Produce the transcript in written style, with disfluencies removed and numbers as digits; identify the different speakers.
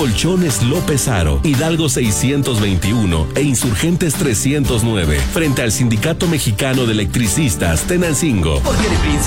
Speaker 1: Colchones López Aro, Hidalgo 621 e Insurgentes 309, frente al Sindicato Mexicano de Electricistas Tenancingo.
Speaker 2: Porque de